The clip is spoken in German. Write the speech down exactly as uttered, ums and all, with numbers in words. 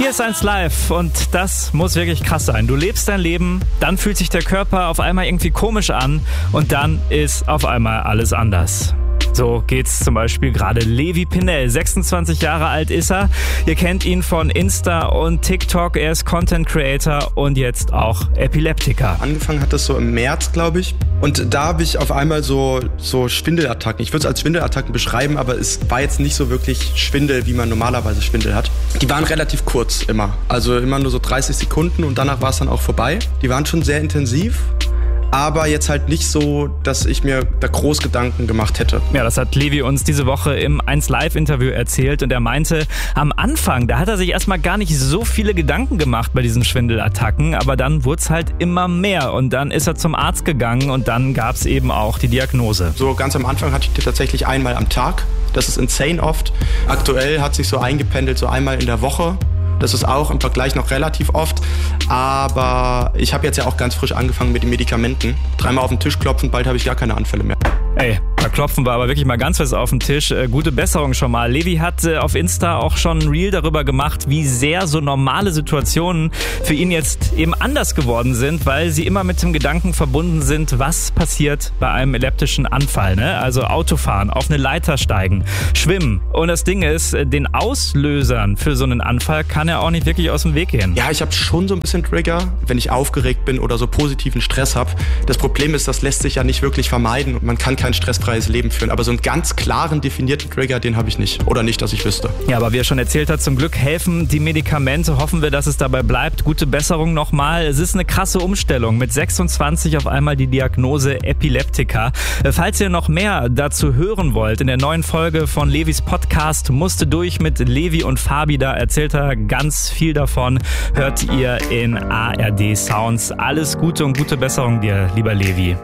ist eins live und das muss wirklich krass sein. Du lebst dein Leben, dann fühlt sich der Körper auf einmal irgendwie komisch an und dann ist auf einmal alles anders. So geht's zum Beispiel gerade Levi Pinnell. sechsundzwanzig Jahre alt ist er. Ihr kennt ihn von Insta und TikTok. Er ist Content Creator und jetzt auch Epileptiker. Angefangen hat das so im März, glaube ich. Und da habe ich auf einmal so, so Schwindelattacken. Ich würde es als Schwindelattacken beschreiben, aber es war jetzt nicht so wirklich Schwindel, wie man normalerweise Schwindel hat. Die waren relativ kurz immer. Also immer nur so dreißig Sekunden und danach war es dann auch vorbei. Die waren schon sehr intensiv. Aber jetzt halt nicht so, dass ich mir da groß Gedanken gemacht hätte. Ja, das hat Levi uns diese Woche im eins Live Interview erzählt und er meinte, am Anfang, da hat er sich erstmal gar nicht so viele Gedanken gemacht bei diesen Schwindelattacken, aber dann wurde es halt immer mehr und dann ist er zum Arzt gegangen und dann gab es eben auch die Diagnose. So ganz am Anfang hatte ich die tatsächlich einmal am Tag. Das ist insane oft. Aktuell hat sich so eingependelt, so einmal in der Woche. Das ist auch im Vergleich noch relativ oft, aber ich habe jetzt ja auch ganz frisch angefangen mit den Medikamenten. Dreimal auf den Tisch klopfen, bald habe ich gar keine Anfälle mehr. Ey, da klopfen wir aber wirklich mal ganz fest auf den Tisch. Äh, gute Besserung schon mal. Levi hat äh, auf Insta auch schon ein Reel darüber gemacht, wie sehr so normale Situationen für ihn jetzt eben anders geworden sind, weil sie immer mit dem Gedanken verbunden sind, was passiert bei einem epileptischen Anfall. Ne? Also Autofahren, auf eine Leiter steigen, schwimmen. Und das Ding ist, den Auslösern für so einen Anfall kann er auch nicht wirklich aus dem Weg gehen. Ja, ich habe schon so ein bisschen Trigger, wenn ich aufgeregt bin oder so positiven Stress habe. Das Problem ist, das lässt sich ja nicht wirklich vermeiden und man kann kein stressfreies Leben führen. Aber so einen ganz klaren, definierten Trigger, den habe ich nicht. Oder nicht, dass ich wüsste. Ja, aber wie er schon erzählt hat, zum Glück helfen die Medikamente. Hoffen wir, dass es dabei bleibt. Gute Besserung nochmal. Es ist eine krasse Umstellung. Mit sechsundzwanzig auf einmal die Diagnose Epileptiker. Falls ihr noch mehr dazu hören wollt, in der neuen Folge von Levis Podcast Musste durch mit Levi und Fabi, da erzählt er ganz viel davon. Hört ihr in A R D Sounds. Alles Gute und gute Besserung dir, lieber Levi.